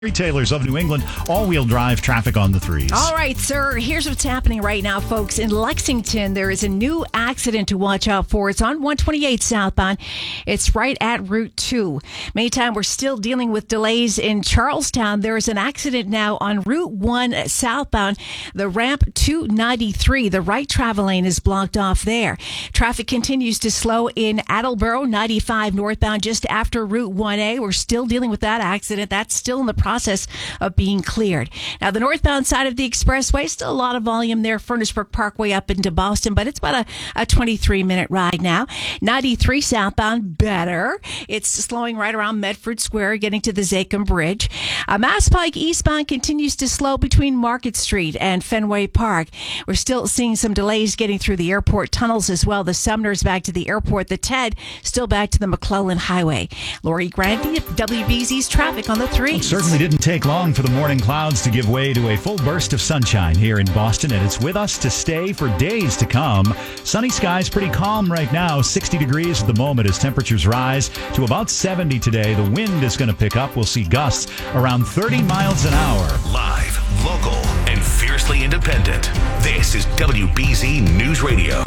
Retailers of New England, all-wheel drive traffic on the threes. All right, sir. Here's what's happening right now, folks. In Lexington, there is a new accident to watch out for. It's on 128 southbound. It's right at Route 2. Meantime, we're still dealing with delays in Charlestown. There is an accident now on Route 1 southbound. The ramp 293, the right travel lane is blocked off there. Traffic continues to slow in Attleboro, 95 northbound, just after Route 1A. We're still dealing with that accident. That's still in the process of being cleared. Now, the northbound side of the expressway, still a lot of volume there, Furnace Brook Parkway up into Boston, but it's about a 23-minute ride now. 93 southbound, better. It's slowing right around Medford Square, getting to the Zachem Bridge. Mass Pike eastbound continues to slow between Market Street and Fenway Park. We're still seeing some delays getting through the airport tunnels as well. The Sumner's back to the airport. The TED still back to the McClellan Highway. Lori Grandy at WBZ's traffic on the three. It certainly didn't take long for the morning clouds to give way to a full burst of sunshine here in Boston, and it's with us to stay for days to come. Sunny skies, pretty calm right now, 60 degrees at the moment as temperatures rise to about 70 today. The wind is going to pick up. We'll see gusts around 30 miles an hour. Live, local, and fiercely independent. This is WBZ News Radio.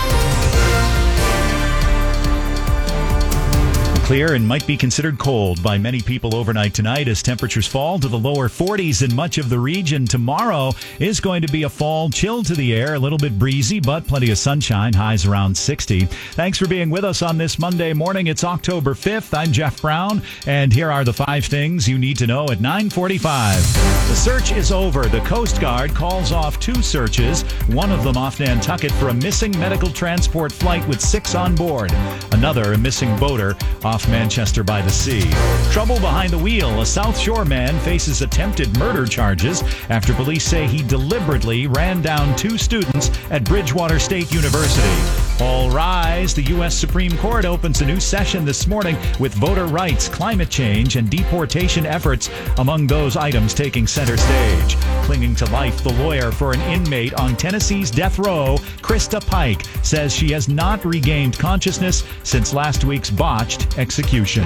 Clear and might be considered cold by many people overnight tonight as temperatures fall to the lower 40s in much of the region. Tomorrow is going to be a fall chill to the air, a little bit breezy, but plenty of sunshine, highs around 60. Thanks for being with us on this Monday morning. It's October 5th. I'm Jeff Brown, and here are the 5 things you need to know at 9:45. The search is over. The Coast Guard calls off 2 searches, one of them off Nantucket for a missing medical transport flight with 6 on board. Another, a missing boater off Manchester by the Sea. Trouble behind the wheel. A South Shore man faces attempted murder charges after police say he deliberately ran down 2 students at Bridgewater State University. All rise. The U.S. Supreme Court opens a new session this morning with voter rights, climate change, and deportation efforts among those items taking center stage. Clinging to life, the lawyer for an inmate on Tennessee's death row, Krista Pike, says she has not regained consciousness since last week's botched execution.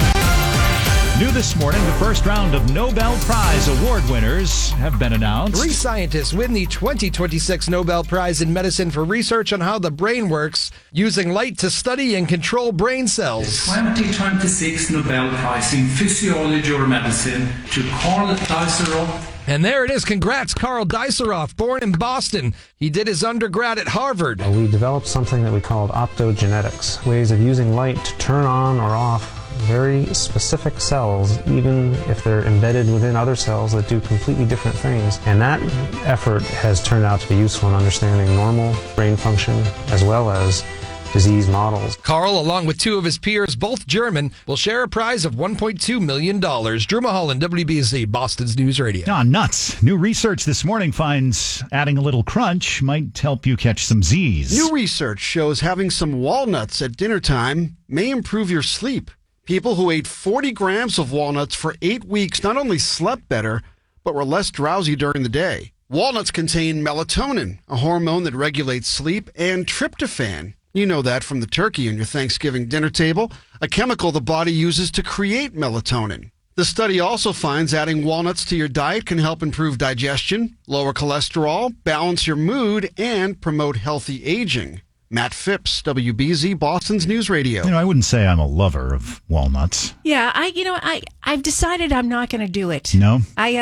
New this morning, the first round of Nobel Prize award winners have been announced. 3 scientists win the 2026 Nobel Prize in Medicine for research on how the brain works using light to study and control brain cells. The 2026 Nobel Prize in Physiology or Medicine to Karl Diceroff. And there it is. Congrats, Karl Diceroff, born in Boston. He did his undergrad at Harvard. We developed something that we called optogenetics, ways of using light to turn on or off very specific cells, even if they're embedded within other cells that do completely different things. And that effort has turned out to be useful in understanding normal brain function as well as disease models. Karl, along with 2 of his peers, both German, will share a prize of $1.2 million. Drew Mulholland, WBZ, Boston's News Radio. Ah, nuts. New research this morning finds adding a little crunch might help you catch some Z's. New research shows having some walnuts at dinner time may improve your sleep. People who ate 40 grams of walnuts for 8 weeks not only slept better, but were less drowsy during the day. Walnuts contain melatonin, a hormone that regulates sleep, and tryptophan. You know that from the turkey on your Thanksgiving dinner table, a chemical the body uses to create melatonin. The study also finds adding walnuts to your diet can help improve digestion, lower cholesterol, balance your mood, and promote healthy aging. Matt Phipps, WBZ, Boston's News Radio. I wouldn't say I'm a lover of walnuts. Yeah, I've decided I'm not going to do it. No?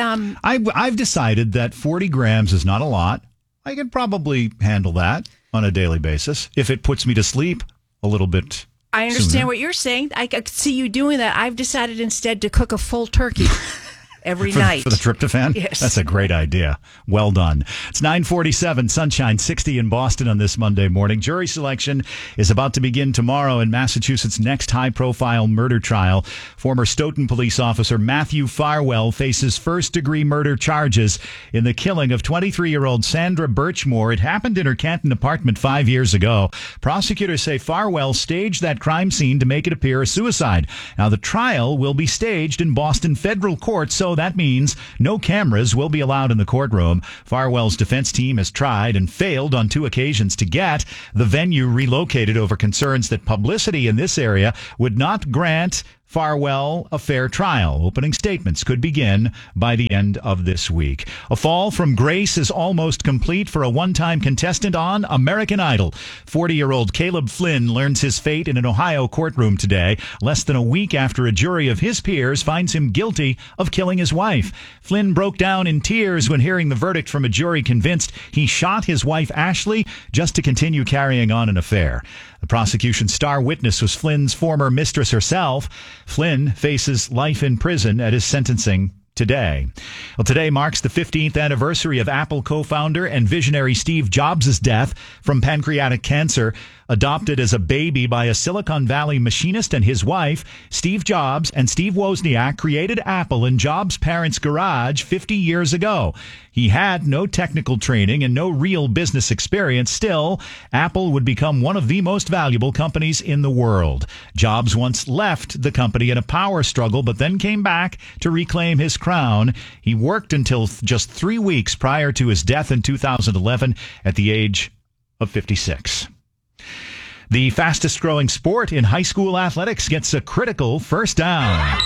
I've decided that 40 grams is not a lot. I could probably handle that on a daily basis if it puts me to sleep a little bit. I understand sooner. what you're saying. I could see you doing that. I've decided instead to cook a full turkey every night. For the tryptophan? Yes. That's a great idea. Well done. It's 9:47, sunshine, 60 in Boston on this Monday morning. Jury selection is about to begin tomorrow in Massachusetts' next high-profile murder trial. Former Stoughton police officer Matthew Farwell faces first-degree murder charges in the killing of 23-year-old Sandra Birchmore. It happened in her Canton apartment 5 years ago. Prosecutors say Farwell staged that crime scene to make it appear a suicide. Now, the trial will be staged in Boston federal court, so that means no cameras will be allowed in the courtroom. Farwell's defense team has tried and failed on 2 occasions to get the venue relocated over concerns that publicity in this area would not grant Farwell a fair trial. Opening statements could begin by the end of this week. A fall from grace is almost complete for a one-time contestant on American Idol. 40-year-old Caleb Flynn learns his fate in an Ohio courtroom today, less than a week after a jury of his peers finds him guilty of killing his wife. Flynn broke down in tears when hearing the verdict from a jury convinced he shot his wife Ashley just to continue carrying on an affair. The prosecution's star witness was Flynn's former mistress herself. Flynn faces life in prison at his sentencing today. Well, today marks the 15th anniversary of Apple co-founder and visionary Steve Jobs' death from pancreatic cancer. Adopted as a baby by a Silicon Valley machinist and his wife, Steve Jobs and Steve Wozniak created Apple in Jobs' parents' garage 50 years ago. He had no technical training and no real business experience. Still, Apple would become one of the most valuable companies in the world. Jobs once left the company in a power struggle, but then came back to reclaim his crown. He worked until just 3 weeks prior to his death in 2011 at the age of 56. The fastest growing sport in high school athletics gets a critical first down.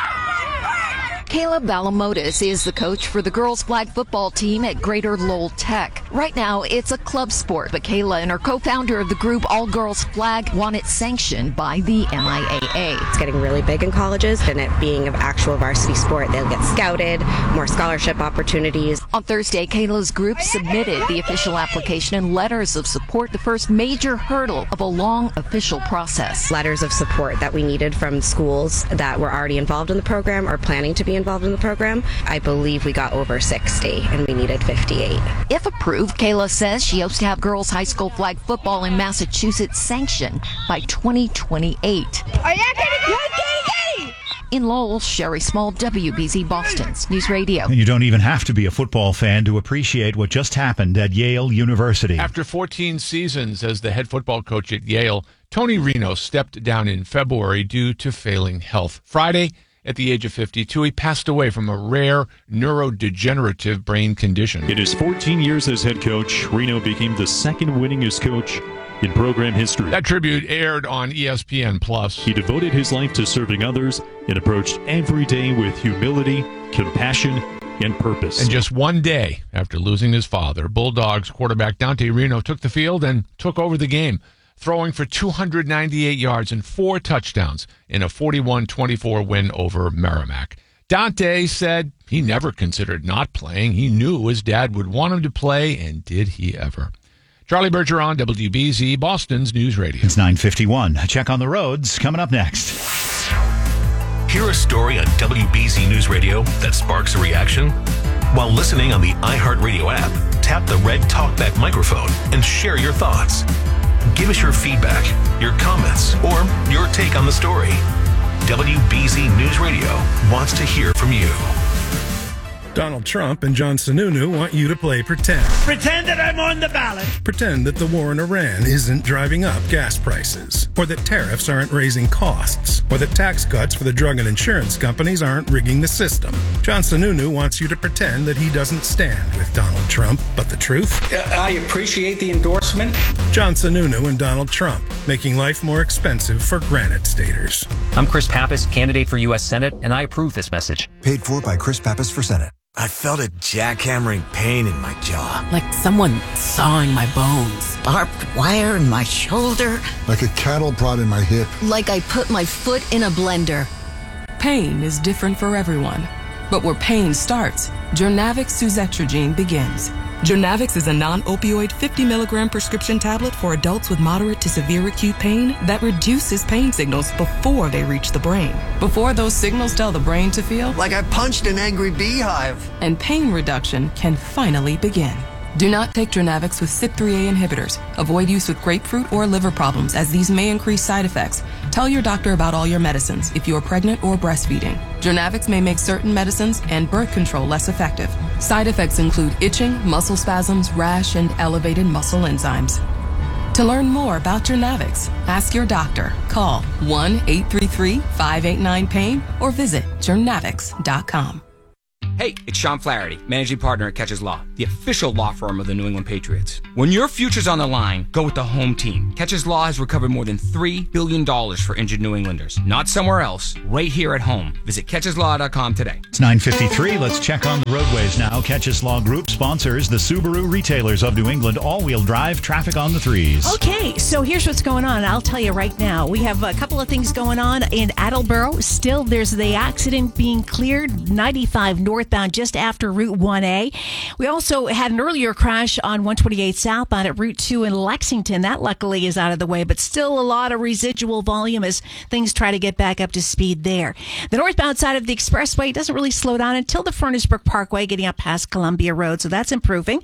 Caleb Valamotis is the coach for the girls flag football team at Greater Lowell Tech. Right now, it's a club sport, but Kayla and her co-founder of the group All Girls Flag want it sanctioned by the MIAA. It's getting really big in colleges, and it being an actual varsity sport, they'll get scouted, more scholarship opportunities. On Thursday, Kayla's group submitted the official application and letters of support, the first major hurdle of a long official process. Letters of support that we needed from schools that were already involved in the program or planning to be involved in the program. I believe we got over 60 and we needed 58. If approved, Kayla says she hopes to have girls high school flag football in Massachusetts sanctioned by 2028. Are you kidding? In Lowell, Sherry Small, WBZ Boston's News Radio. And you don't even have to be a football fan to appreciate what just happened at Yale University. After 14 seasons as the head football coach at Yale, Tony Reno stepped down in February due to failing health. Friday, at the age of 52, he passed away from a rare neurodegenerative brain condition. In his 14 years as head coach, Reno became the second winningest coach in program history. That tribute aired on ESPN+. He devoted his life to serving others and approached every day with humility, compassion, and purpose. And just one day after losing his father, Bulldogs quarterback Dante Reno took the field and took over the game, throwing for 298 yards and 4 touchdowns in a 41-24 win over Merrimack. Dante said he never considered not playing. He knew his dad would want him to play, and did he ever. Charlie Bergeron, WBZ, Boston's News Radio. It's 9:51. A check on the roads coming up next. Hear a story on WBZ News Radio that sparks a reaction? While listening on the iHeartRadio app, tap the red TalkBack microphone and share your thoughts. Give us your feedback, your comments, or your take on the story. WBZ News Radio wants to hear from you. Donald Trump and John Sununu want you to play pretend. Pretend that I'm on the ballot. Pretend that the war in Iran isn't driving up gas prices, or that tariffs aren't raising costs, or that tax cuts for the drug and insurance companies aren't rigging the system. John Sununu wants you to pretend that he doesn't stand with Donald Trump, but the truth? I appreciate the endorsement. John Sununu and Donald Trump, making life more expensive for Granite Staters. I'm Chris Pappas, candidate for U.S. Senate, and I approve this message. Paid for by Chris Pappas for Senate. I felt a jackhammering pain in my jaw. Like someone sawing my bones. Barbed wire in my shoulder. Like a cattle prod in my hip. Like I put my foot in a blender. Pain is different for everyone. But where pain starts, Journavx Suzetrigine begins. Journavx is a non-opioid 50-milligram prescription tablet for adults with moderate to severe acute pain that reduces pain signals before they reach the brain. Before those signals tell the brain to feel like I punched an angry beehive. And pain reduction can finally begin. Do not take Journavx with CYP3A inhibitors. Avoid use with grapefruit or liver problems, as these may increase side effects. Tell your doctor about all your medicines if you are pregnant or breastfeeding. Journavx may make certain medicines and birth control less effective. Side effects include itching, muscle spasms, rash, and elevated muscle enzymes. To learn more about Journavx, ask your doctor. Call 1-833-589-PAIN or visit journavx.com. Hey, it's Sean Flaherty, managing partner at Catches Law, the official law firm of the New England Patriots. When your future's on the line, go with the home team. Catches Law has recovered more than $3 billion for injured New Englanders. Not somewhere else, right here at home. Visit catcheslaw.com today. It's 9:53. Let's check on the roadways now. Catches Law Group sponsors the Subaru retailers of New England. All-wheel drive traffic on the threes. Okay, so here's what's going on. I'll tell you right now. We have a couple of things going on in Attleboro. Still, there's the accident being cleared, 95 northbound just after Route 1A. We also had an earlier crash on 128 southbound at Route 2 in Lexington. That luckily is out of the way, but still a lot of residual volume as things try to get back up to speed there. The northbound side of the expressway doesn't really slow down until the Furnace Brook Parkway, getting up past Columbia Road, so that's improving.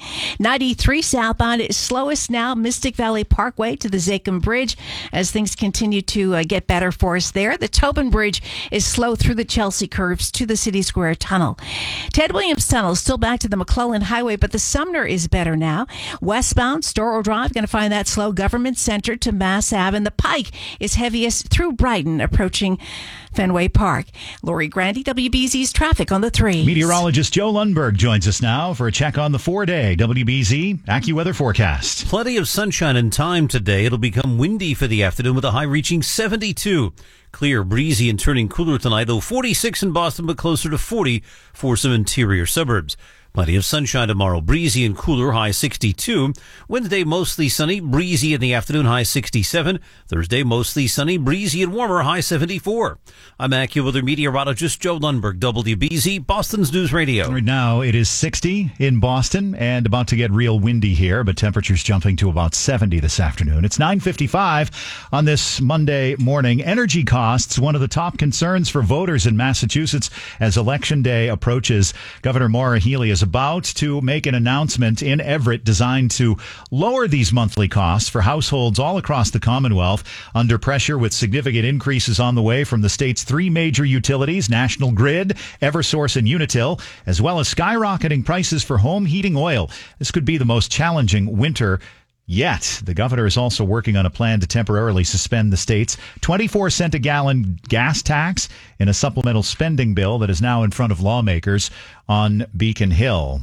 93 southbound is slowest now, Mystic Valley Parkway to the Zachem Bridge, as things continue to get better for us there. The Tobin Bridge is slow through the Chelsea curves to the City Square Tunnel. Ted Williams Tunnel still back to the McClellan Highway, but the Sumner is better now. Westbound, Storrow Drive, going to find that slow. Government Center to Mass Ave, and the Pike is heaviest through Brighton, approaching Fenway Park. Lori Grandy, WBZ's traffic on the 3s. Meteorologist Joe Lundberg joins us now for a check on the 4-day WBZ AccuWeather forecast. Plenty of sunshine and time today. It'll become windy for the afternoon with a high reaching 72. Clear, breezy, and turning cooler tonight, though 46 in Boston, but closer to 40 for some interior suburbs. Plenty of sunshine tomorrow, breezy and cooler, high 62. Wednesday, mostly sunny, breezy in the afternoon, high 67. Thursday, mostly sunny, breezy and warmer, high 74. I'm AccuWeather meteorologist Joe Lundberg, WBZ, Boston's News Radio. Right now, it is 60 in Boston and about to get real windy here, but temperatures jumping to about 70 this afternoon. It's 9:55 on this Monday morning. Energy costs, one of the top concerns for voters in Massachusetts as Election Day approaches. Governor Maura Healey is about to make an announcement in Everett designed to lower these monthly costs for households all across the Commonwealth, under pressure with significant increases on the way from the state's three major utilities, National Grid, Eversource, and Unitil, as well as skyrocketing prices for home heating oil. This could be the most challenging winter yet. The governor is also working on a plan to temporarily suspend the state's 24-cent a gallon gas tax in a supplemental spending bill that is now in front of lawmakers on Beacon Hill.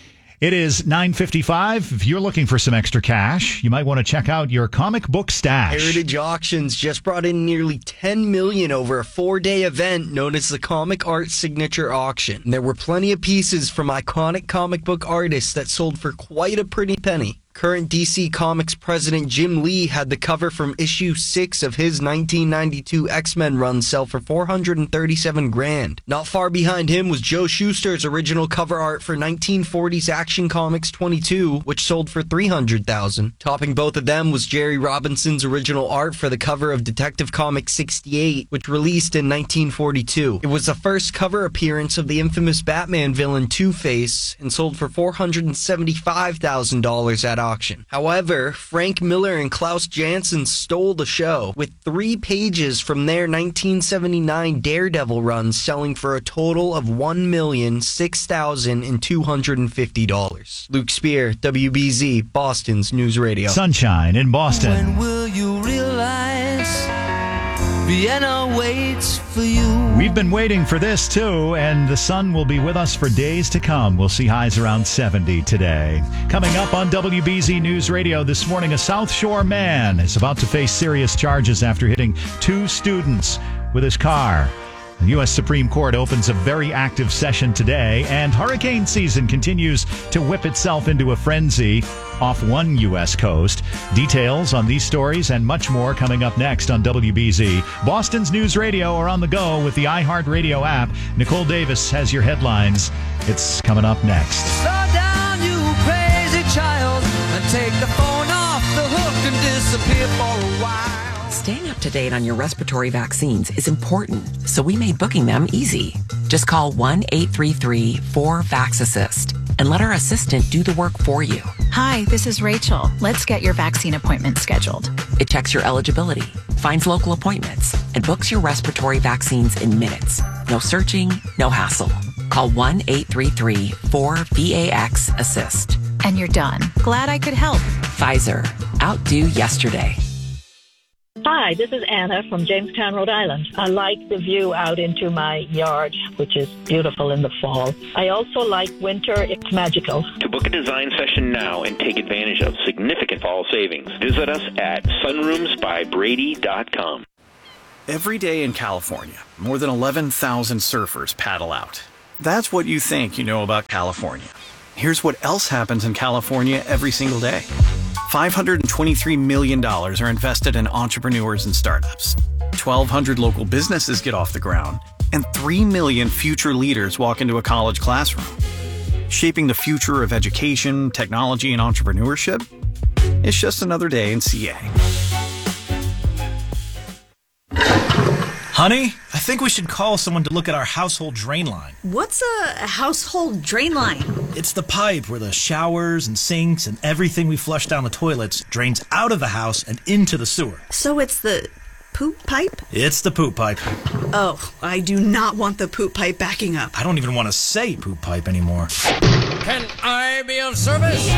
It is 9:55. If you're looking for some extra cash, you might want to check out your comic book stash. Heritage Auctions just brought in nearly $10 million over a 4-day event known as the Comic Art Signature Auction. There were plenty of pieces from iconic comic book artists that sold for quite a pretty penny. Current DC Comics president Jim Lee had the cover from issue 6 of his 1992 X-Men run sell for $437,000. Not far behind him was Joe Shuster's original cover art for 1940s Action Comics 22, which sold for $300,000. Topping both of them was Jerry Robinson's original art for the cover of Detective Comics 68, which released in 1942. It was the first cover appearance of the infamous Batman villain Two-Face and sold for $475,000 at auction. However, Frank Miller and Klaus Janson stole the show, with 3 pages from their 1979 Daredevil run selling for a total of $1,006,250. Luke Spear, WBZ, Boston's News Radio. Sunshine in Boston. When will you realize Vienna waits for you? We've been waiting for this too, and the sun will be with us for days to come. We'll see highs around 70 today. Coming up on WBZ News Radio this morning, a South Shore man is about to face serious charges after hitting 2 students with his car. The U.S. Supreme Court opens a very active session today, and hurricane season continues to whip itself into a frenzy off one U.S. coast. Details on these stories and much more coming up next on WBZ. Boston's News Radio are on the go with the iHeartRadio app. Nicole Davis has your headlines. It's coming up next. Slow down, you crazy child, and take the phone off the hook and disappear for a while. Staying up to date on your respiratory vaccines is important, so we made booking them easy. Just call 1-833-4-VAX-ASSIST and let our assistant do the work for you. Hi, this is Rachel. Let's get your vaccine appointment scheduled. It checks your eligibility, finds local appointments, and books your respiratory vaccines in minutes. No searching, no hassle. Call 1-833-4-VAX-ASSIST. And you're done. Glad I could help. Pfizer. Outdo yesterday. Hi, this is Anna from Jamestown, Rhode Island. I like the view out into my yard, which is beautiful in the fall. I also like winter. It's magical. To book a design session now and take advantage of significant fall savings, visit us at sunroomsbybrady.com. Every day in California, more than 11,000 surfers paddle out. That's what you think you know about California. Here's what else happens in California every single day. $523 million are invested in entrepreneurs and startups. 1,200 local businesses get off the ground, and 3 million future leaders walk into a college classroom. Shaping the future of education, technology, and entrepreneurship? It's just another day in CA. Honey, I think we should call someone to look at our household drain line. What's a household drain line? It's the pipe where the showers and sinks and everything we flush down the toilets drains out of the house and into the sewer. So it's the poop pipe? It's the poop pipe. Oh, I do not want the poop pipe backing up. I don't even want to say poop pipe anymore. Can I be of service?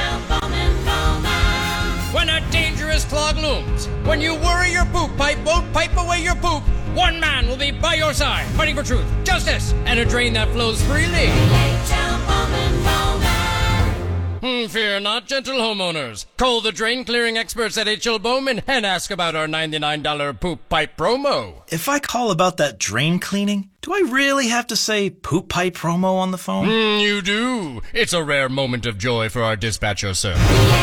When a dangerous clog looms, when you worry your poop pipe won't pipe away your poop, one man will be by your side, fighting for truth, justice, and a drain that flows freely. Fear not, gentle homeowners. Call the drain clearing experts at H.L. Bowman and ask about our $99 poop pipe promo. If I call about that drain cleaning, do I really have to say poop pipe promo on the phone? You do. It's a rare moment of joy for our dispatcher, sir.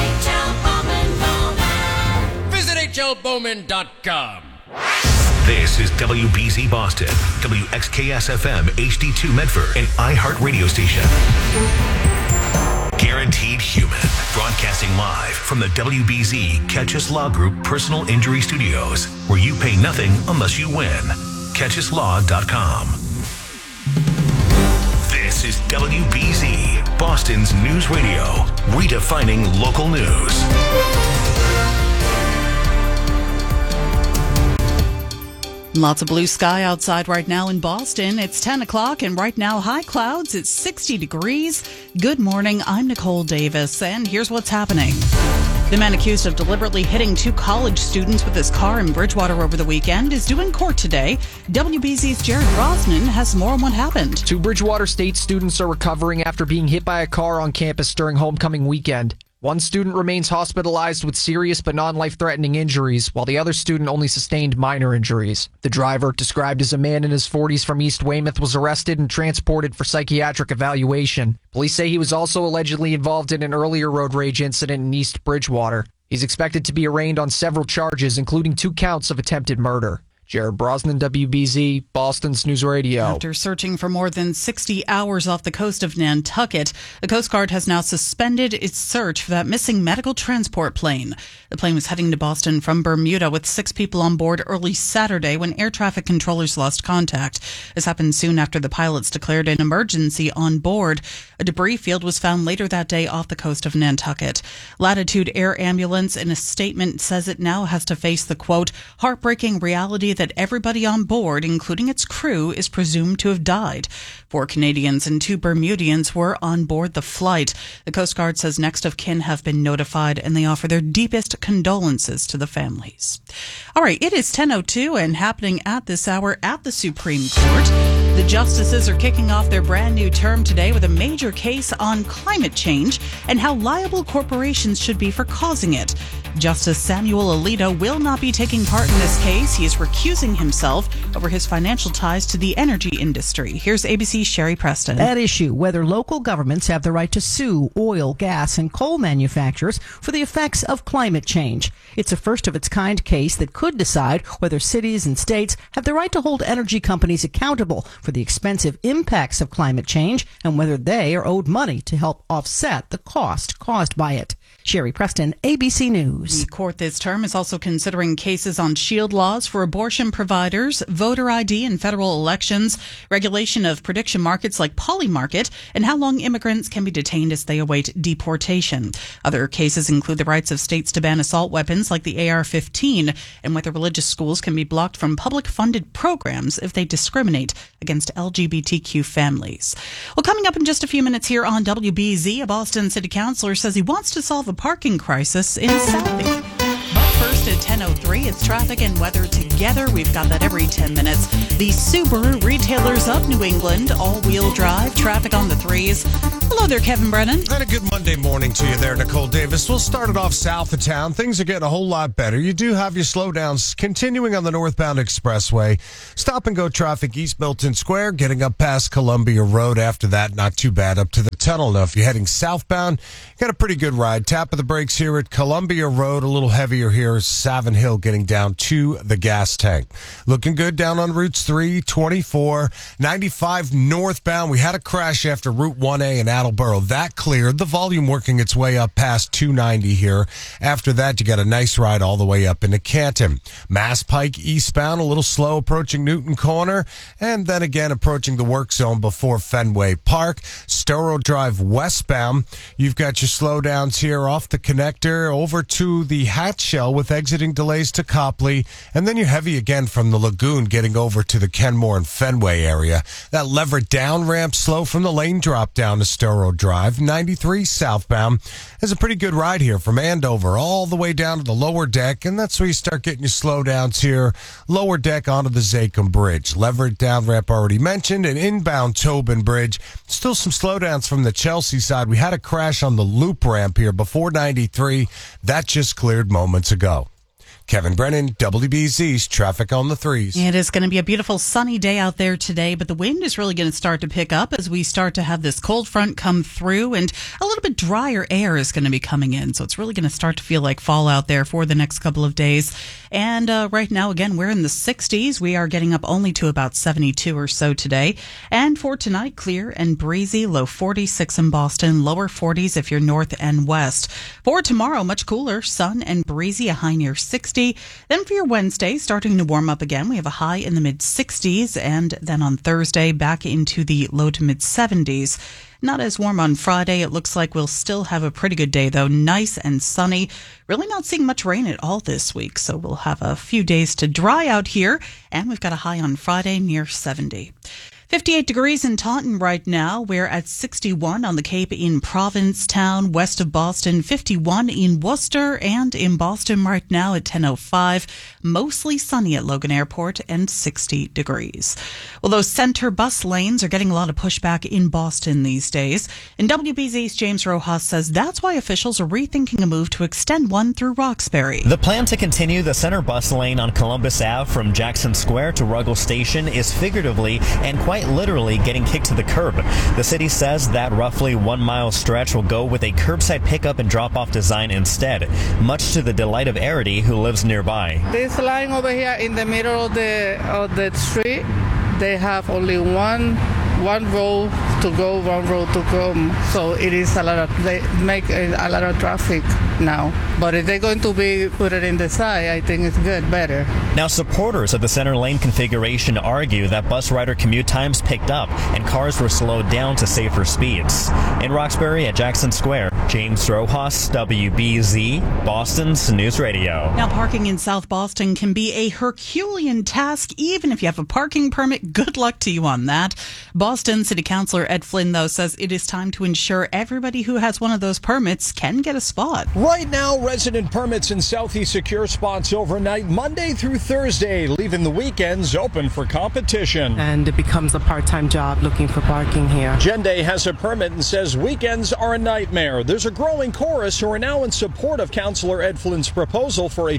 Visit hlbowman.com. This is WBZ Boston, WXKS-FM, HD2 Medford, and iHeart Radio Station. Guaranteed Human, broadcasting live from the WBZ Catchus Law Group Personal Injury Studios, where you pay nothing unless you win. CatchusLaw.com. This is WBZ, Boston's news radio, redefining local news. Lots of blue sky outside right now in Boston. It's 10 o'clock, and right now, high clouds. It's 60 degrees. Good morning. I'm Nicole Davis, and here's what's happening. The man accused of deliberately hitting 2 college students with his car in Bridgewater over the weekend is due in court today. WBZ's Jared Brosnan has more on what happened. 2 Bridgewater State students are recovering after being hit by a car on campus during homecoming weekend. One student remains hospitalized with serious but non-life-threatening injuries, while the other student only sustained minor injuries. The driver, described as a man in his 40s from East Weymouth, was arrested and transported for psychiatric evaluation. Police say he was also allegedly involved in an earlier road rage incident in East Bridgewater. He's expected to be arraigned on several charges, including 2 counts of attempted murder. Jared Brosnan, WBZ, Boston's News Radio. After searching for more than 60 hours off the coast of Nantucket, the Coast Guard has now suspended its search for that missing medical transport plane. The plane was heading to Boston from Bermuda with 6 people on board early Saturday when air traffic controllers lost contact. This happened soon after the pilots declared an emergency on board. A debris field was found later that day off the coast of Nantucket. Latitude Air Ambulance, in a statement, says it now has to face the, quote, heartbreaking reality that everybody on board, including its crew, is presumed to have died. 4 Canadians and 2 Bermudians were on board the flight. The Coast Guard says next of kin have been notified, and they offer their deepest condolences to the families. All right, it is 10:02 and happening at this hour at the Supreme Court. The justices are kicking off their brand new term today with a major case on climate change and how liable corporations should be for causing it. Justice Samuel Alito will not be taking part in this case. He is recusing himself over his financial ties to the energy industry. Here's ABC's Sherry Preston. At issue, whether local governments have the right to sue oil, gas, and coal manufacturers for the effects of climate change. It's a first-of-its-kind case that could decide whether cities and states have the right to hold energy companies accountable for the expensive impacts of climate change and whether they are owed money to help offset the cost caused by it. Sherry Preston, ABC News. The court this term is also considering cases on shield laws for abortion providers, voter ID in federal elections, regulation of prediction markets like Polymarket, and how long immigrants can be detained as they await deportation. Other cases include the rights of states to ban assault weapons like the AR-15 and whether religious schools can be blocked from public-funded programs if they discriminate against LGBTQ families. Well, coming up in just a few minutes here on WBZ, a Boston city councilor says he wants to solve a parking crisis in Southie. But first, at 10:03. It's traffic and weather together. We've got that every 10 minutes. The Subaru Retailers of New England, all-wheel drive, traffic on the 3s. Hello there, Kevin Brennan. And a good Monday morning to you there, Nicole Davis. We'll start it off south of town. Things are getting a whole lot better. You do have your slowdowns continuing on the northbound expressway. Stop and go traffic East Milton Square, getting up past Columbia Road. After that, not too bad up to the tunnel. Now, if you're heading southbound, got a pretty good ride. Tap of the brakes here at Columbia Road. A little heavier here is Savin Hill getting down to the gas tank. Looking good down on routes 3, 24, 95 northbound. We had a crash after Route 1A in Attleboro. That cleared. The volume working its way up past 290 here. After that, you got a nice ride all the way up into Canton. Mass Pike eastbound, a little slow approaching Newton Corner, and then again approaching the work zone before Fenway Park. Storrow Drive westbound, you've got your slowdowns here off the connector over to the Hatchell with exiting delays to Copley, and then you're heavy again from the Lagoon getting over to the Kenmore and Fenway area. That Leverett down ramp slow from the lane drop down to Storrow Drive. 93 southbound is a pretty good ride here from Andover all the way down to the lower deck, and that's where you start getting your slowdowns here. Lower deck onto the Zachem Bridge. Leverett down ramp already mentioned, and inbound Tobin Bridge. Still some slowdowns from the Chelsea side. We had a crash on the loop ramp here before 93. That just cleared moments ago. Kevin Brennan, WBZ's Traffic on the 3s. It is going to be a beautiful sunny day out there today, but the wind is really going to start to pick up as we start to have this cold front come through, and a little bit drier air is going to be coming in. So it's really going to start to feel like fall out there for the next couple of days. And right now, again, we're in the 60s. We are getting up only to about 72 or so today. And for tonight, clear and breezy, low 46 in Boston, lower 40s if you're north and west. For tomorrow, much cooler, sun and breezy, a high near 60. Then for your Wednesday, starting to warm up again. We have a high in the mid-60s, and then on Thursday, back into the low to mid-70s. Not as warm on Friday. It looks like we'll still have a pretty good day, though. Nice and sunny. Really not seeing much rain at all this week, so we'll have a few days to dry out here, and we've got a high on Friday near 70. 58 degrees in Taunton right now. We're at 61 on the Cape in Provincetown, west of Boston, 51 in Worcester, and in Boston right now at 10:05. Mostly sunny at Logan Airport and 60 degrees. Well, those center bus lanes are getting a lot of pushback in Boston these days. And WBZ's James Rojas says that's why officials are rethinking a move to extend one through Roxbury. The plan to continue the center bus lane on Columbus Ave from Jackson Square to Ruggles Station is figuratively and quite literally getting kicked to the curb. The city says that roughly 1 mile stretch will go with a curbside pickup and drop-off design instead, much to the delight of Arity, who lives nearby. This line over here in the middle of the street, they have only one road to go, one road to come. So it is they make a lot of traffic now. But if they're going to put it in the side, I think it's better. Now, supporters of the center lane configuration argue that bus rider commute times picked up and cars were slowed down to safer speeds. In Roxbury at Jackson Square, James Rojas, WBZ, Boston's News Radio. Now, parking in South Boston can be a Herculean task, even if you have a parking permit. Good luck to you on that. Boston City Councilor Ed Flynn, though, says it is time to ensure everybody who has one of those permits can get a spot. Right now, resident permits in Southeast secure spots overnight, Monday through Thursday, leaving the weekends open for competition. And it becomes a part-time job looking for parking here. Jende has a permit and says weekends are a nightmare. There's a growing chorus who are now in support of Councilor Ed Flynn's proposal for a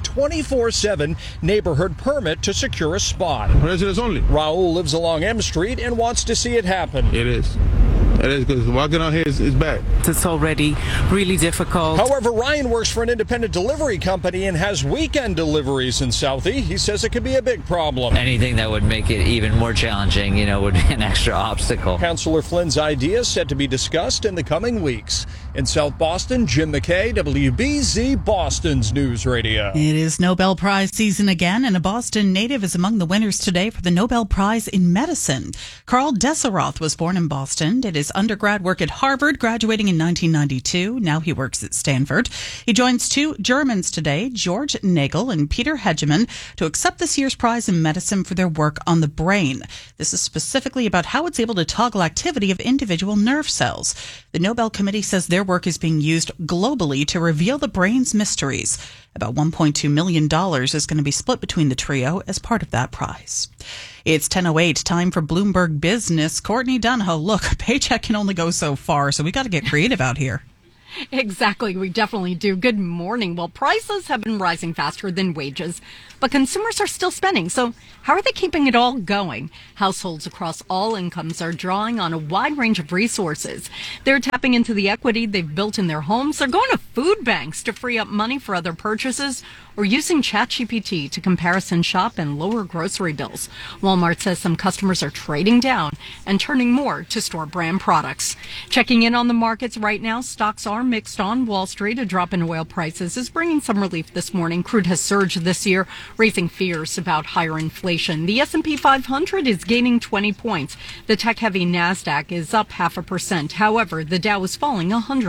24/7 neighborhood permit to secure a spot. Residents only. Raul lives along M Street and wants to see it happen. It is. It is, because walking out here is bad. It's already really difficult. However, Ryan works for an independent delivery company and has weekend deliveries in Southie. He says it could be a big problem. Anything that would make it even more challenging, would be an extra obstacle. Councilor Flynn's idea is set to be discussed in the coming weeks. In South Boston, Jim McKay, WBZ, Boston's News Radio. It is Nobel Prize season again, and a Boston native is among the winners today for the Nobel Prize in Medicine. Carl Deseroth was born in Boston, did his undergrad work at Harvard, graduating in 1992. Now he works at Stanford. He joins two Germans today, George Nagel and Peter Hegemann, to accept this year's prize in medicine for their work on the brain. This is specifically about how it's able to toggle activity of individual nerve cells. The Nobel Committee says their work is being used globally to reveal the brain's mysteries. About $1.2 million is going to be split between the trio as part of that prize. It's 10:08, time for Bloomberg Business. Courtney Donahoe, look, a paycheck can only go so far, so we got to get creative out here. Exactly, we definitely do. Good morning. Well, prices have been rising faster than wages, but consumers are still spending. So how are they keeping it all going? Households across all incomes are drawing on a wide range of resources. They're tapping into the equity they've built in their homes. They're going to food banks to free up money for other purchases, or using ChatGPT to comparison shop and lower grocery bills. Walmart says some customers are trading down and turning more to store brand products. Checking in on the markets right now, stocks are mixed on Wall Street. A drop in oil prices is bringing some relief this morning. Crude has surged this year, raising fears about higher inflation. The S&P 500 is gaining 20 points. The tech-heavy NASDAQ is up 0.5%. However, the Dow is falling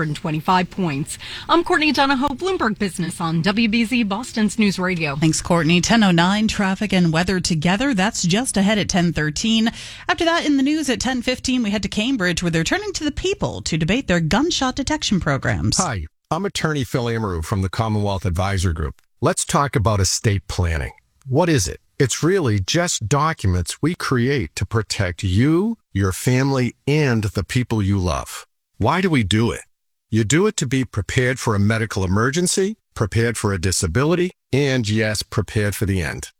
125 points. I'm Courtney Donahoe, Bloomberg Business on WBZ Boston's News Radio. Thanks, Courtney. 10:09, traffic and weather together. That's just ahead at 10:13. After that, in the news at 10:15, we head to Cambridge, where they're turning to the people to debate their gunshot detection programs. Hi, I'm attorney Phil Amaru from the Commonwealth Advisor Group. Let's talk about estate planning. What is it? It's really just documents we create to protect you, your family, and the people you love. Why do we do it? You do it to be prepared for a medical emergency, prepared for a disability, and yes, prepared for the end.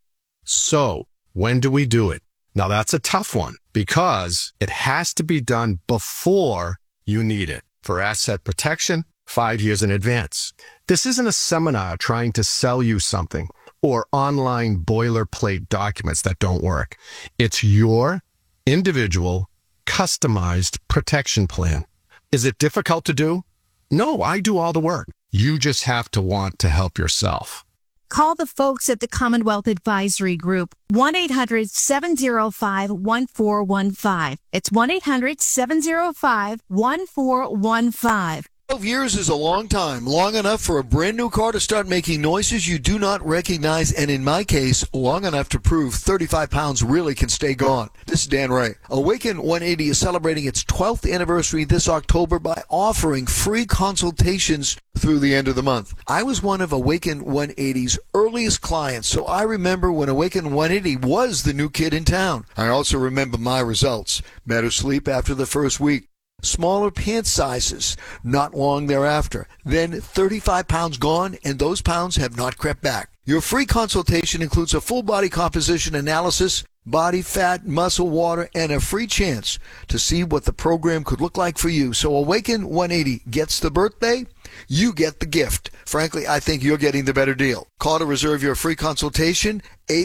So, when do we do it? Now that's a tough one because it has to be done before you need it. For asset protection, 5 years in advance. This isn't a seminar trying to sell you something or online boilerplate documents that don't work. It's your individual, customized protection plan. Is it difficult to do? No, I do all the work. You just have to want to help yourself. Call the folks at the Commonwealth Advisory Group, 1-800-705-1415. It's 1-800-705-1415. 12 years is a long time, long enough for a brand new car to start making noises you do not recognize, and in my case, long enough to prove 35 pounds really can stay gone. This is Dan Ray. Awaken 180 is celebrating its 12th anniversary this October by offering free consultations through the end of the month. I was one of Awaken 180's earliest clients, so I remember when Awaken 180 was the new kid in town. I also remember my results. Better sleep after the first week. Smaller pant sizes not long thereafter. Then 35 pounds gone, and those pounds have not crept back. Your free consultation includes a full body composition analysis, body fat, muscle, water, and a free chance to see what the program could look like for you. So Awaken 180 gets the birthday, you get the gift. Frankly, I think you're getting the better deal. Call to reserve your free consultation,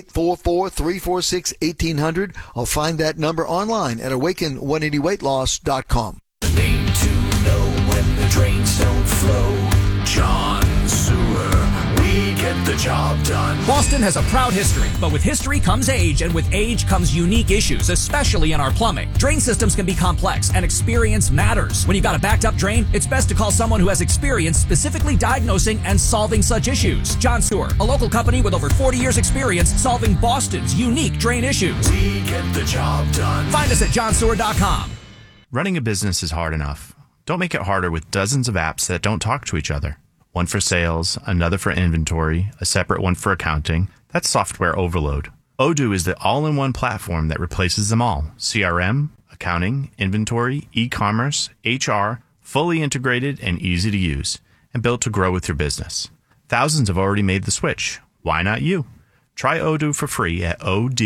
844-346-1800. I'll find that number online at awaken180weightloss.com. The name to know when the drains don't flow. John Sewer. We get the job done. Boston has a proud history, but with history comes age, and with age comes unique issues, especially in our plumbing. Drain systems can be complex, and experience matters. When you've got a backed up drain, it's best to call someone who has experience specifically diagnosing and solving such issues. John Sewer, a local company with over 40 years experience solving Boston's unique drain issues. We get the job done. Find us at johnsewer.com. Running a business is hard enough. Don't make it harder with dozens of apps that don't talk to each other. One for sales, another for inventory, a separate one for accounting. That's software overload. Odoo is the all-in-one platform that replaces them all. CRM, accounting, inventory, e-commerce, HR, fully integrated and easy to use, and built to grow with your business. Thousands have already made the switch. Why not you? Try Odoo for free at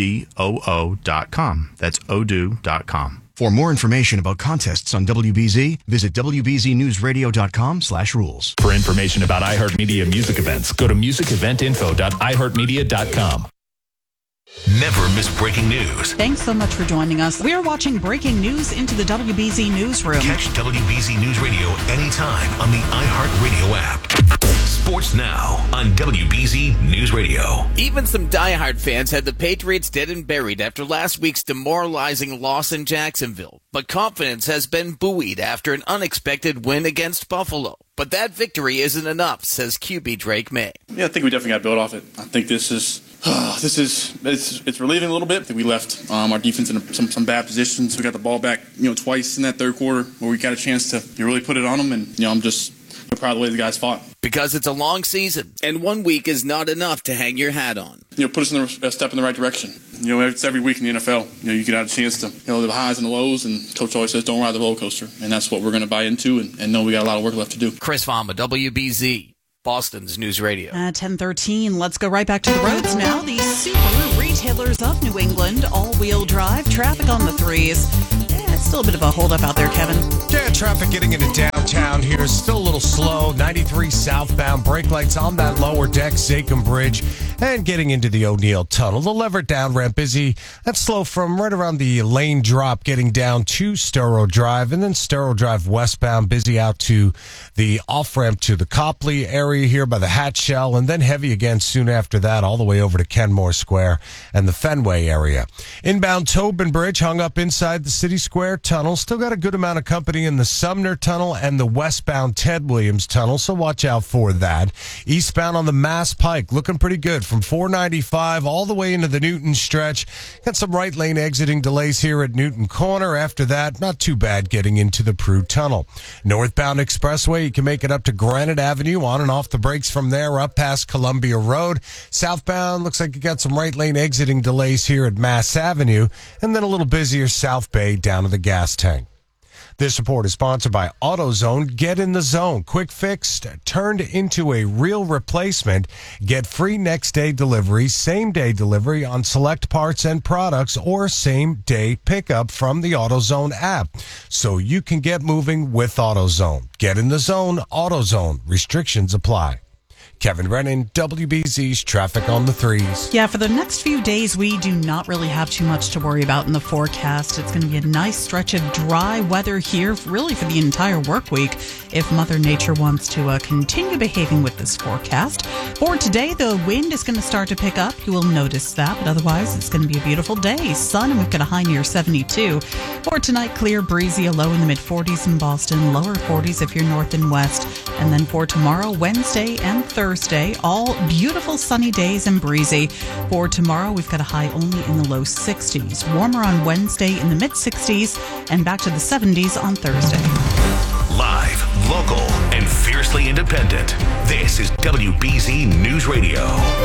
odoo.com. That's odoo.com. For more information about contests on WBZ, visit wbznewsradio.com/rules. For information about iHeartMedia music events, go to musiceventinfo.iheartmedia.com. Never miss breaking news. Thanks so much for joining us. We're watching breaking news into the WBZ newsroom. Catch WBZ News Radio anytime on the iHeartRadio app. Sports now on WBZ News Radio. Even some diehard fans had the Patriots dead and buried after last week's demoralizing loss in Jacksonville. But confidence has been buoyed after an unexpected win against Buffalo. But that victory isn't enough, says QB Drake May. Yeah, I think we definitely got to build off it. I think it's relieving a little bit. I think we left our defense in some bad positions. We got the ball back, twice in that third quarter where we got a chance to really put it on them. And, I'm just proud of the way the guys fought. because it's a long season, and 1 week is not enough to hang your hat on. Put us in a step in the right direction. It's every week in the NFL. You get out a chance to, the highs and the lows, and Coach always says, don't ride the roller coaster. And that's what we're going to buy into and know we got a lot of work left to do. Chris Fama, WBZ, Boston's News Radio. At 10:13, let's go right back to the roads now. The Subaru retailers of New England, all-wheel drive, traffic on the threes. It's still a bit of a holdup out there, Kevin. Yeah, traffic getting into downtown here is still a little slow. 93 southbound, brake lights on that lower deck, Zachem Bridge, and getting into the O'Neill Tunnel. The Leverett down ramp busy. That's slow from right around the lane drop, getting down to Storrow Drive, and then Storrow Drive westbound, busy out to the off-ramp to the Copley area here by the Hatshell, and then heavy again soon after that, all the way over to Kenmore Square and the Fenway area. Inbound Tobin Bridge hung up inside the City Square Tunnel. Still got a good amount of company in the Sumner Tunnel and the westbound Ted Williams Tunnel, so watch out for that. Eastbound on the Mass Pike, looking pretty good from 495 all the way into the Newton stretch. Got some right lane exiting delays here at Newton Corner. After that, not too bad getting into the Prue Tunnel. Northbound Expressway, you can make it up to Granite Avenue, on and off the brakes from there, up past Columbia Road. Southbound, looks like you got some right lane exiting delays here at Mass Avenue, and then a little busier South Bay down to the gas tank. This report is sponsored by AutoZone. Get in the zone. Quick fix turned into a real replacement. Get free next day delivery, same day delivery on select parts and products, or same day pickup from the AutoZone app. So you can get moving with AutoZone. Get in the zone. AutoZone. Restrictions apply. Kevin Brennan, WBZ's Traffic on the Threes. Yeah, for the next few days, we do not really have too much to worry about in the forecast. It's going to be a nice stretch of dry weather here, really for the entire work week, if Mother Nature wants to continue behaving with this forecast. For today, the wind is going to start to pick up. You will notice that, but otherwise, it's going to be a beautiful day. Sun, and we've got a high near 72. For tonight, clear, breezy, a low in the mid-40s in Boston, lower 40s if you're north and west. And then for tomorrow, Wednesday and Thursday, all beautiful sunny days and breezy. For tomorrow, we've got a high only in the low 60s. Warmer on Wednesday in the mid-60s and back to the 70s on Thursday. Live, local, and fiercely independent. This is WBZ News Radio.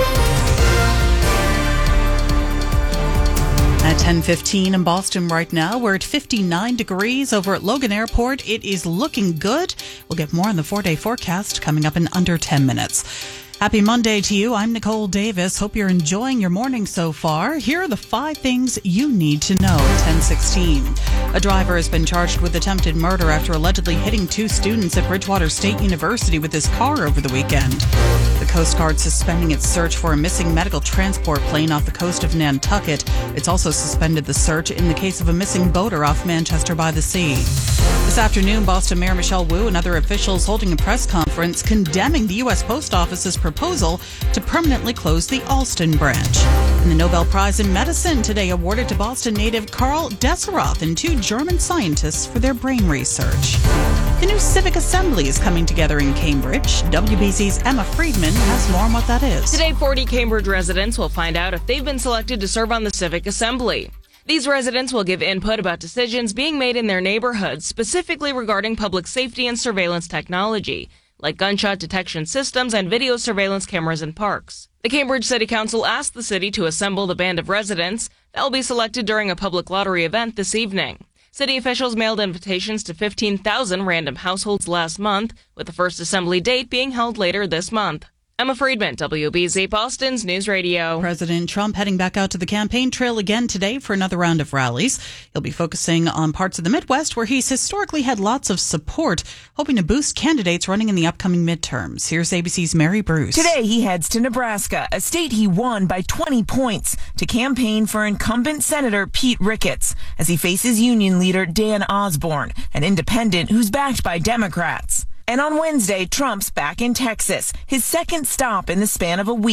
At 10:15 in Boston right now, we're at 59 degrees over at Logan Airport. It is looking good. We'll get more on the 4-day forecast coming up in under 10 minutes. Happy Monday to you. I'm Nicole Davis. Hope you're enjoying your morning so far. Here are the 5 things you need to know at 10:16. A driver has been charged with attempted murder after allegedly hitting 2 students at Bridgewater State University with his car over the weekend. The Coast Guard suspending its search for a missing medical transport plane off the coast of Nantucket. It's also suspended the search in the case of a missing boater off Manchester by the Sea. This afternoon, Boston Mayor Michelle Wu and other officials holding a press conference condemning the U.S. Post Office's proposal to permanently close the Alston branch. And the Nobel Prize in Medicine today awarded to Boston native Karl Deseroth and 2 German scientists for their brain research. The new Civic Assembly is coming together in Cambridge. WBZ's Emma Friedman has more on what that is. Today, 40 Cambridge residents will find out if they've been selected to serve on the Civic Assembly. These residents will give input about decisions being made in their neighborhoods, specifically regarding public safety and surveillance technology, like gunshot detection systems and video surveillance cameras in parks. The Cambridge City Council asked the city to assemble the band of residents that will be selected during a public lottery event this evening. City officials mailed invitations to 15,000 random households last month, with the first assembly date being held later this month. Emma Friedman, WBZ Boston's News Radio. President Trump heading back out to the campaign trail again today for another round of rallies. He'll be focusing on parts of the Midwest where he's historically had lots of support, hoping to boost candidates running in the upcoming midterms. Here's ABC's Mary Bruce. Today he heads to Nebraska, a state he won by 20 points, to campaign for incumbent Senator Pete Ricketts as he faces union leader Dan Osborne, an independent who's backed by Democrats. And on Wednesday, Trump's back in Texas, his second stop in the span of a week,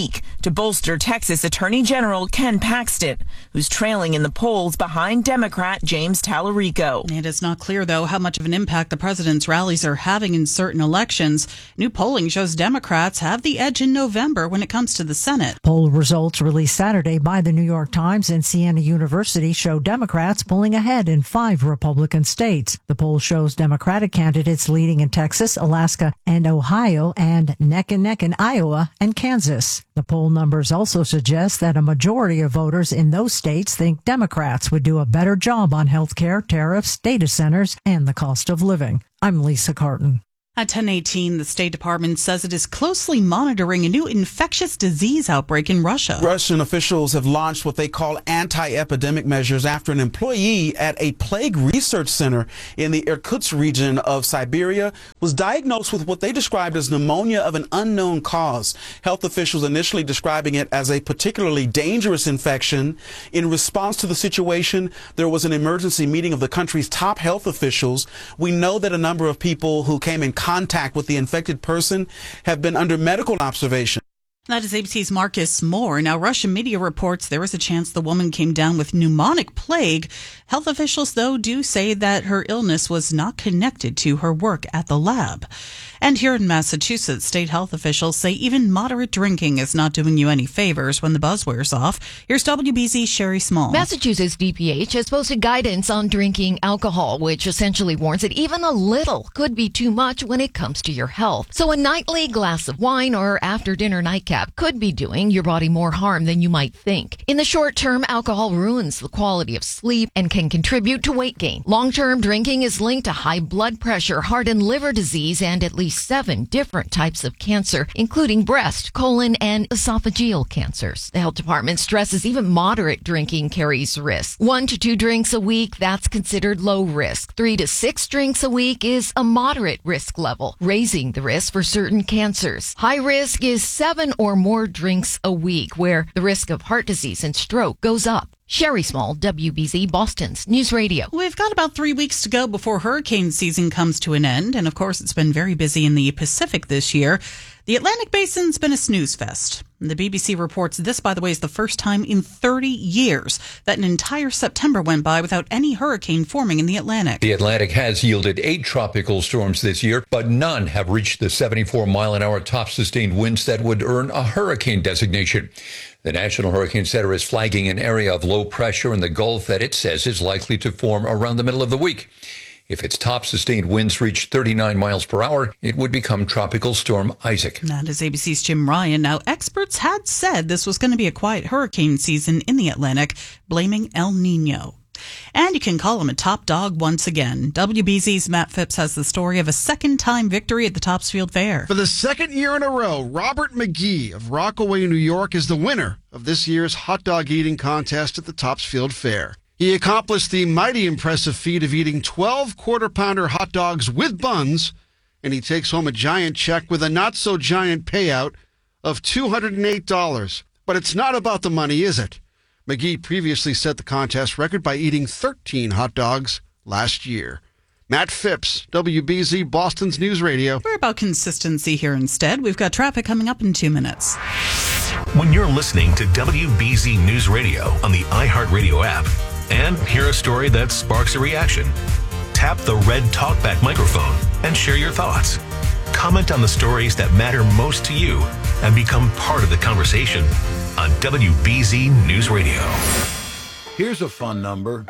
to bolster Texas Attorney General Ken Paxton, who's trailing in the polls behind Democrat James Tallarico. It is not clear, though, how much of an impact the president's rallies are having in certain elections. New polling shows Democrats have the edge in November when it comes to the Senate. Poll results released Saturday by the New York Times and Siena University show Democrats pulling ahead in 5 Republican states. The poll shows Democratic candidates leading in Texas, Alaska, and Ohio, and neck and neck in Iowa and Kansas. The poll numbers also suggest that a majority of voters in those states think Democrats would do a better job on health care, tariffs, data centers, and the cost of living. I'm Lisa Carton. At 10:18, the State Department says it is closely monitoring a new infectious disease outbreak in Russia. Russian officials have launched what they call anti-epidemic measures after an employee at a plague research center in the Irkutsk region of Siberia was diagnosed with what they described as pneumonia of an unknown cause. Health officials initially describing it as a particularly dangerous infection. In response to the situation, there was an emergency meeting of the country's top health officials. We know that a number of people who came in contact with the infected person have been under medical observation. That is ABC's Marcus Moore. Now, Russian media reports there is a chance the woman came down with pneumonic plague. Health officials, though, do say that her illness was not connected to her work at the lab. And here in Massachusetts, state health officials say even moderate drinking is not doing you any favors when the buzz wears off. Here's WBZ's Sherry Small. Massachusetts DPH has posted guidance on drinking alcohol, which essentially warns that even a little could be too much when it comes to your health. So a nightly glass of wine or after-dinner nightcap could be doing your body more harm than you might think. In the short term, alcohol ruins the quality of sleep and can contribute to weight gain. Long-term drinking is linked to high blood pressure, heart and liver disease, and at least 7 different types of cancer, including breast, colon, and esophageal cancers. The health department stresses even moderate drinking carries risk. 1 to 2 drinks a week, that's considered low risk. 3 to 6 drinks a week is a moderate risk level, raising the risk for certain cancers. High risk is 7 or more drinks a week, where the risk of heart disease and stroke goes up. Sherry Small, WBZ, Boston's News Radio. We've got about 3 weeks to go before hurricane season comes to an end. And of course, it's been very busy in the Pacific this year. The Atlantic Basin's been a snooze fest. The BBC reports this, by the way, is the first time in 30 years that an entire September went by without any hurricane forming in the Atlantic. The Atlantic has yielded 8 tropical storms this year, but none have reached the 74-mile-an-hour top sustained winds that would earn a hurricane designation. The National Hurricane Center is flagging an area of low pressure in the Gulf that it says is likely to form around the middle of the week. If its top sustained winds reach 39 miles per hour, it would become Tropical Storm Isaac. That is ABC's Jim Ryan. Now, experts had said this was going to be a quiet hurricane season in the Atlantic, blaming El Nino. And you can call him a top dog once again. WBZ's Matt Phipps has the story of a second-time victory at the Topsfield Fair. For the second year in a row, Robert McGee of Rockaway, New York, is the winner of this year's hot dog eating contest at the Topsfield Fair. He accomplished the mighty impressive feat of eating 12 quarter-pounder hot dogs with buns, and he takes home a giant check with a not-so-giant payout of $208. But it's not about the money, is it? McGee previously set the contest record by eating 13 hot dogs last year. Matt Phipps, WBZ, Boston's News Radio. We're about consistency here instead. We've got traffic coming up in 2 minutes. When you're listening to WBZ News Radio on the iHeartRadio app and hear a story that sparks a reaction, tap the red TalkBack microphone and share your thoughts. Comment on the stories that matter most to you and become part of the conversation on WBZ News Radio. Here's a fun number,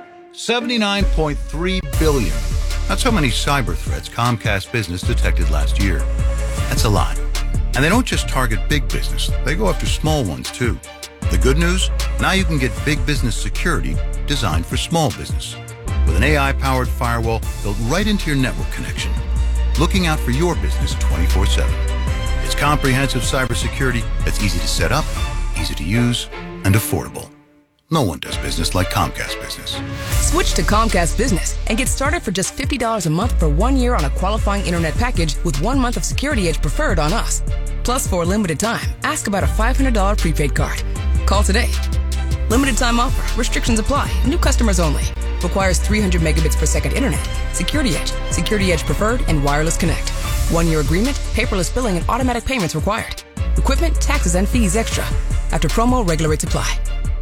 79.3 billion. That's how many cyber threats Comcast Business detected last year. That's a lot. And they don't just target big business, they go after small ones too. The good news? Now you can get big business security designed for small business. With an AI-powered firewall built right into your network connection, looking out for your business 24/7. It's comprehensive cybersecurity that's easy to set up, easy to use, and affordable. No one does business like Comcast Business. Switch to Comcast Business and get started for just $50 a month for 1 year on a qualifying internet package with 1 month of Security Edge preferred on us. Plus, for a limited time, ask about a $500 prepaid card. Call today. Limited time offer. Restrictions apply. New customers only. Requires 300 megabits per second internet. Security Edge. Security Edge preferred and wireless connect. 1 year agreement, paperless billing, and automatic payments required. Equipment, taxes, and fees extra. After promo, regular rates apply.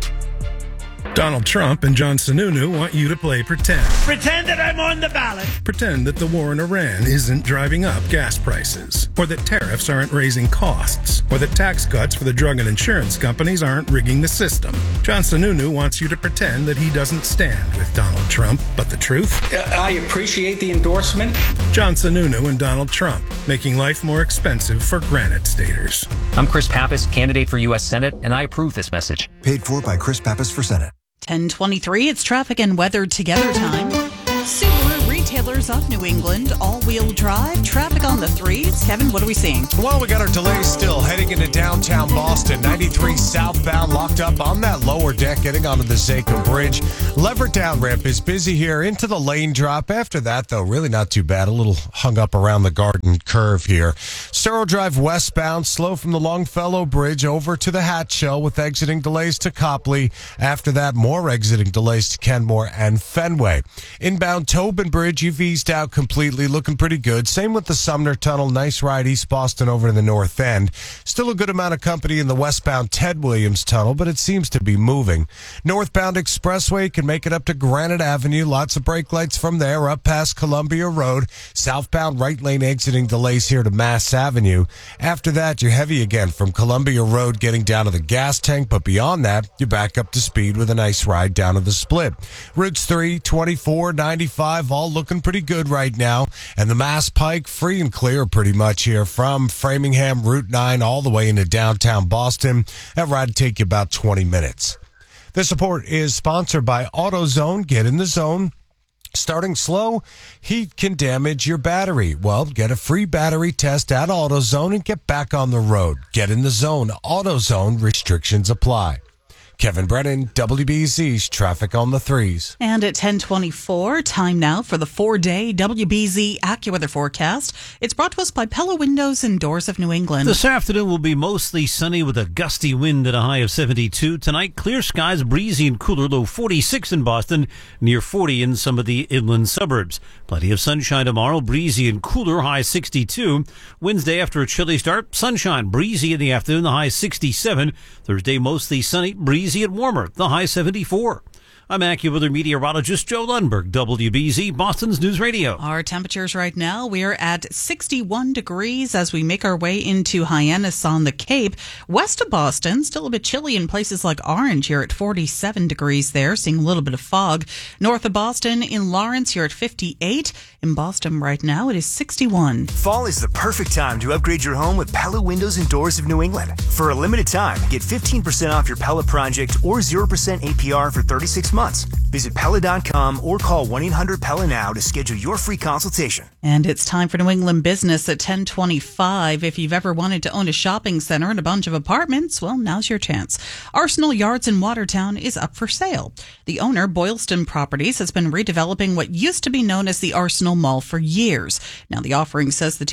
Donald Trump and John Sununu want you to play pretend. Pretend that I'm on the ballot. Pretend that the war in Iran isn't driving up gas prices, or that tariffs aren't raising costs, or that tax cuts for the drug and insurance companies aren't rigging the system. John Sununu wants you to pretend that he doesn't stand with Donald Trump, but the truth? I appreciate the endorsement. John Sununu and Donald Trump, making life more expensive for Granite Staters. I'm Chris Pappas, candidate for U.S. Senate, and I approve this message. Paid for by Chris Pappas for Senate. 10:23, it's traffic and weather together time. Subaru Retailers of New England, all-wheel drive, traffic on the 3s. Kevin, what are we seeing? Well, we got our delays still heading into downtown Boston. 93 southbound locked up on that lower deck getting onto the Zaco Bridge. Leverett down ramp is busy here into the lane drop. After that, though, really not too bad. A little hung up around the Garden Curve here. Searle Drive westbound, slow from the Longfellow Bridge over to the Hatchell with exiting delays to Copley. After that, more exiting delays to Kenmore and Fenway. Inbound Tobin Bridge, you've eased out completely, looking pretty good. Same with the Sumner Tunnel. Nice ride East Boston over to the north end. Still a good amount of company in the westbound Ted Williams Tunnel, but it seems to be moving. Northbound Expressway can make it up to Granite Avenue. Lots of brake lights from there up past Columbia Road. Southbound right lane exiting delays here to Mass Avenue. After that, you're heavy again from Columbia Road getting down to the gas tank, but beyond that, you're back up to speed with a nice ride down to the Split. Routes 3, 24, 95, all looking pretty good right now. And the Mass Pike, free and clear pretty much here from Framingham, Route 9, all the way into downtown Boston. That ride will take you about 20 minutes. This report is sponsored by AutoZone. Get in the zone. Starting slow, heat can damage your battery. Well, get a free battery test at AutoZone and get back on the road. Get in the zone. AutoZone, restrictions apply. Kevin Brennan, WBZ's Traffic on the 3s. And at 10:24, time now for the 4-day WBZ AccuWeather forecast. It's brought to us by Pella Windows and Doors of New England. This afternoon will be mostly sunny with a gusty wind at a high of 72. Tonight, clear skies, breezy and cooler, low 46 in Boston, near 40 in some of the inland suburbs. Plenty of sunshine tomorrow, breezy and cooler, high 62. Wednesday, after a chilly start, sunshine, breezy in the afternoon, the high 67. Thursday, mostly sunny, breezy and warmer, the high 74. I'm AccuWeather meteorologist Joe Lundberg, WBZ, Boston's News Radio. Our temperatures right now, we are at 61 degrees as we make our way into Hyannis on the Cape. West of Boston, still a bit chilly in places like Orange. You're at 47 degrees there, seeing a little bit of fog. North of Boston, in Lawrence, you're at 58. In Boston right now, it is 61. Fall is the perfect time to upgrade your home with Pella Windows and Doors of New England. For a limited time, get 15% off your Pella project or 0% APR for 36 months. Visit Pella.com or call 1-800-PELLA now to schedule your free consultation. And it's time for New England Business at 10:25. If you've ever wanted to own a shopping center and a bunch of apartments, well, now's your chance. Arsenal Yards in Watertown is up for sale. The owner, Boylston Properties, has been redeveloping what used to be known as the Arsenal Mall for years. Now, the offering says the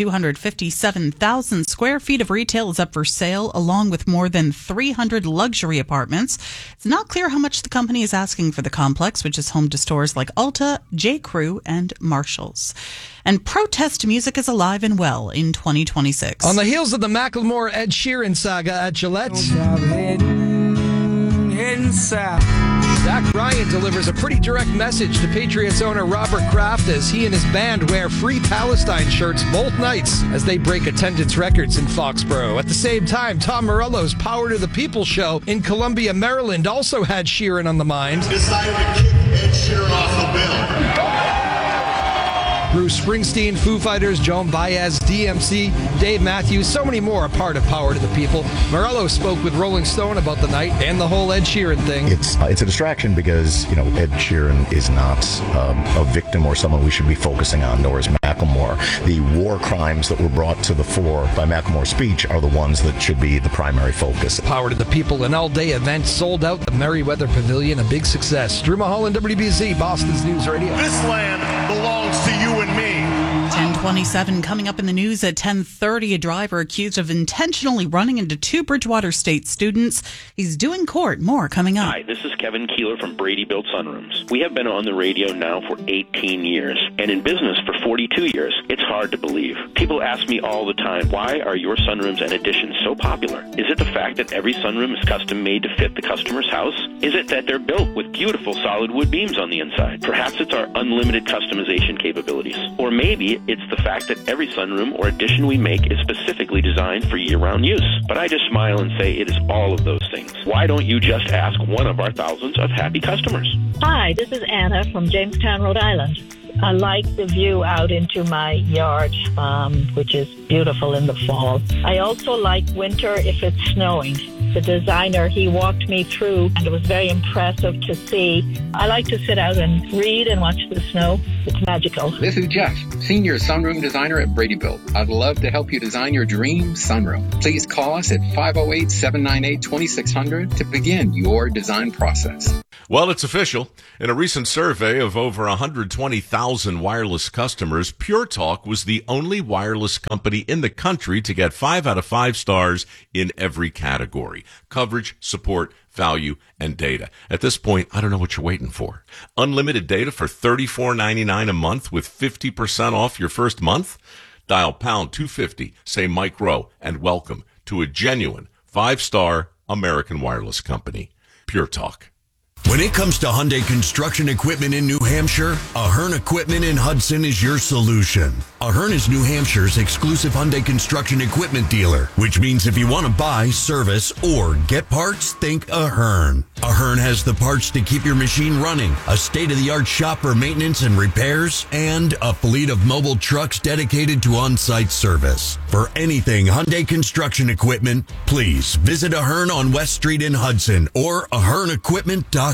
257,000 square feet of retail is up for sale, along with more than 300 luxury apartments. It's not clear how much the company is asking for the complex, which is home to stores like Ulta, J. Crew, and Marshalls. And protest music is alive and well in 2026. On the heels of the Macklemore-Ed Sheeran saga at Gillette, Zach Bryan delivers a pretty direct message to Patriots owner Robert Kraft as he and his band wear Free Palestine shirts both nights as they break attendance records in Foxborough. At the same time, Tom Morello's Power to the People show in Columbia, Maryland also had Sheeran on the mind. Decided to kick Ed Sheeran off the bill. Bruce Springsteen, Foo Fighters, Joan Baez, DMC, Dave Matthews, so many more a part of Power to the People. Morello spoke with Rolling Stone about the night and the whole Ed Sheeran thing. It's a distraction because, Ed Sheeran is not a victim or someone we should be focusing on, nor is Macklemore. The war crimes that were brought to the fore by Macklemore's speech are the ones that should be the primary focus. Power to the People, an all-day event, sold out the Merriweather Pavilion, a big success. Drew Mulholland, WBZ, Boston's News Radio. This land belongs to you and me. 7:27 coming up in the news at 10:30. A driver accused of intentionally running into two Bridgewater State students. He's due in court. More coming up. Hi, this is Kevin Keeler from Brady Built Sunrooms. We have been on the radio now for 18 years and in business for 42 years. It's hard to believe. People ask me all the time, why are your sunrooms and additions so popular? Is it the fact that every sunroom is custom made to fit the customer's house? Is it that they're built with beautiful solid wood beams on the inside? Perhaps it's our unlimited customization capabilities. Or maybe it's the fact that every sunroom or addition we make is specifically designed for year-round use. But I just smile and say it is all of those things. Why don't you just ask one of our thousands of happy customers? Hi, this is Anna from Jamestown, Rhode Island. I like the view out into my yard, which is beautiful in the fall. I also like winter if it's snowing. The designer, he walked me through, and it was very impressive to see. I like to sit out and read and watch the snow. It's magical. This is Jeff, Senior Sunroom Designer at Brady Built. I'd love to help you design your dream sunroom. Please call us at 508-798-2600 to begin your design process. Well, it's official. In a recent survey of over 120,000 wireless customers, Pure Talk was the only wireless company in the country to get 5 out of 5 stars in every category: coverage, support, value, and data. At this point, I don't know what you're waiting for. Unlimited data for $34.99 a month with 50% off your first month? Dial pound 250, say Mike Rowe, and welcome to a genuine 5-star American wireless company. Pure Talk. When it comes to Hyundai construction equipment in New Hampshire, Ahern Equipment in Hudson is your solution. Ahern is New Hampshire's exclusive Hyundai construction equipment dealer, which means if you want to buy, service, or get parts, think Ahern. Ahern has the parts to keep your machine running, a state-of-the-art shop for maintenance and repairs, and a fleet of mobile trucks dedicated to on-site service. For anything Hyundai construction equipment, please visit Ahern on West Street in Hudson or ahernequipment.com.